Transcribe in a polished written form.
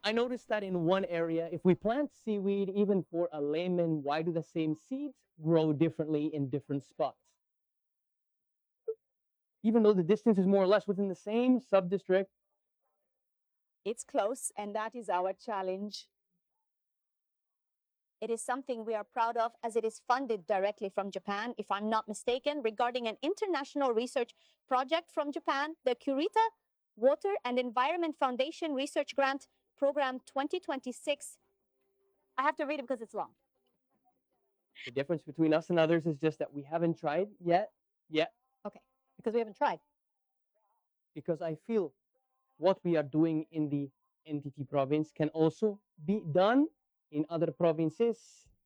I noticed that in one area, if we plant seaweed, even for a layman, why do the same seeds grow differently in different spots? Even though the distance is more or less within the same sub-district. It's close, and that is our challenge. It is something we are proud of, as it is funded directly from Japan, if I'm not mistaken, regarding an international research project from Japan, the Kurita Water and Environment Foundation Research Grant Program 2026. I have to read it because it's long. The difference between us and others is just that we haven't tried yet. Okay, because we haven't tried. Because I feel what we are doing in the NTT province can also be done in other provinces.